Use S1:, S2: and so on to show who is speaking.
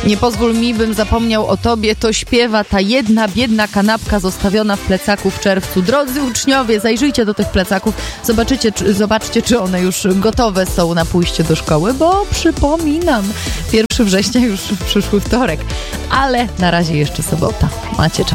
S1: Nie pozwól mi, bym zapomniał o tobie, to śpiewa ta jedna biedna kanapka zostawiona w plecaku w czerwcu. Drodzy uczniowie, zajrzyjcie do tych plecaków, zobaczcie, czy one już gotowe są na pójście do szkoły, bo przypominam, 1 września już w przyszły wtorek, ale na razie jeszcze sobota. Macie czas.